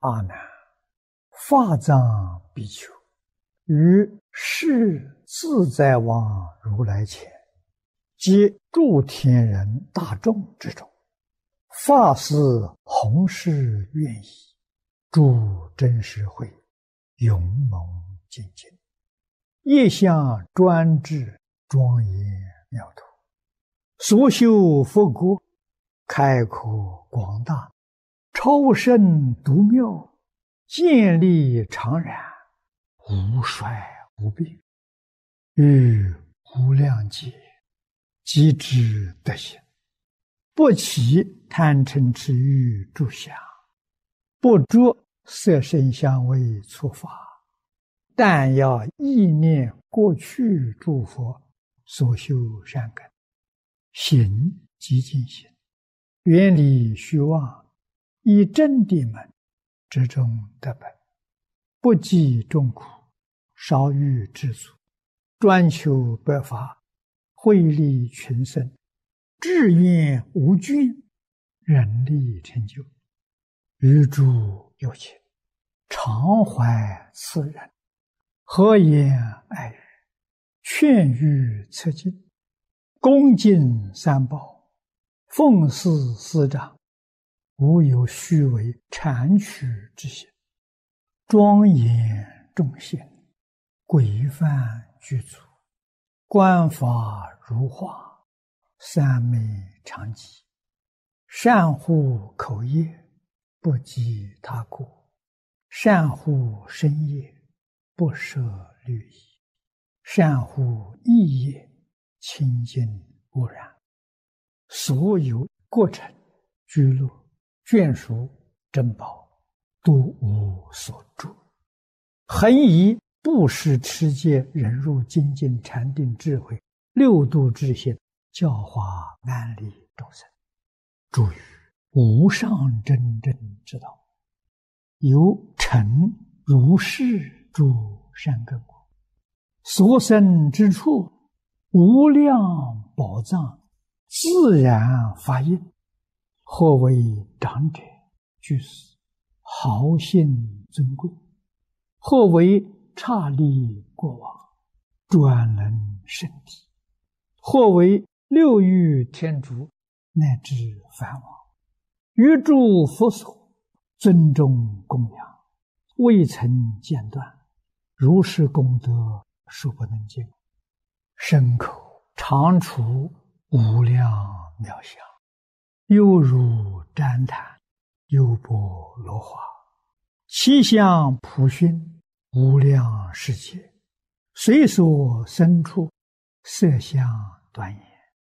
阿难，法藏比丘于世自在王如来前，及诸天人大众之中，发誓弘誓愿意，诸真实会勇猛精进，业相专制庄严妙土，所修佛国开阔广大，超胜独妙，建立常然，无衰无病，于无量劫即知德行，不起贪嗔痴欲诸相，不着色声香味触法，但要意念过去诸佛所修善根，行即净行，远离虚妄，以真谛门之中得本，不计众苦，少欲知足，专求白法，惠利群生，志愿无倦，人力成就，于诸有情常怀慈仁，和颜爱语，劝喻策进，恭敬三宝，奉事师长，无有虚伪谄曲之行，庄严众贤，规范具足，观法如画，三昧常寂，善护口业，不积他过，善护身业，不舍律仪，善护意业，清净无染，所有过程居乐眷属珍宝，都无所住，恒以布施持戒忍辱精进禅定智慧六度之心，教化安利众生，诸于无上真正之道，由成如是诸善根果，所生之处无量宝藏，自然发应，或为长者居士，豪信尊贵，或为刹利国王，专能圣体，或为六欲天竺，乃至梵王，于诸佛所尊重供养，未曾间断，如是功德数不能尽，身口常处无量妙相，犹如旃檀，优波罗花，其相普熏，无量世界，随所生处，色相端严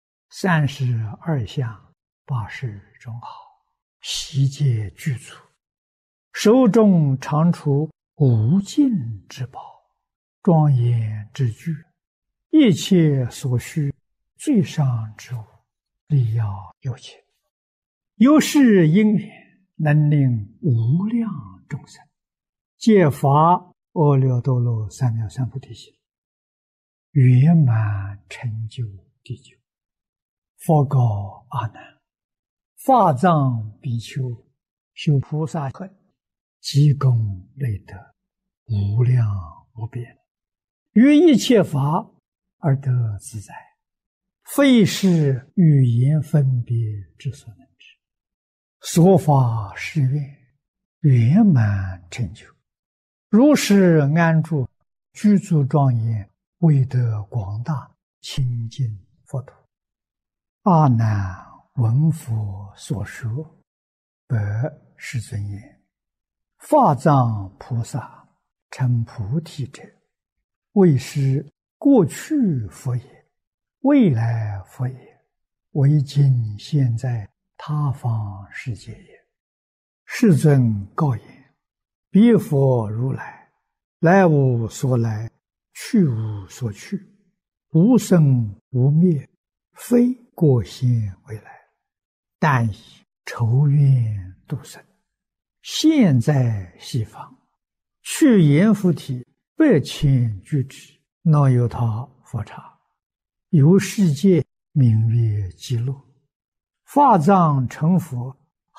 ，32相80种好，悉皆具足，手中常处无尽之宝，庄严之具，一切所需最上之物，力要有情，由是因缘，能令无量众生皆发阿耨多罗三藐三菩提心，圆满成就地久。佛告阿难，法藏比丘修菩萨行，积功累德，无量无边，于一切法而得自在，非是语言分别之所能知，所发誓愿，圆满成就，如是安住，居住庄严，为得广大清净佛土。阿难闻佛所说，白世尊言：法藏菩萨成菩提者，为是过去佛也，未来佛也，为今现在他方世界也。世尊告言：彼佛如来，来无所来，去无所去，无生无灭，非过现未来，但以仇怨度生，现在西方，去阎浮提8,000俱胝，那由他佛刹，由世界名曰极乐，法藏成佛，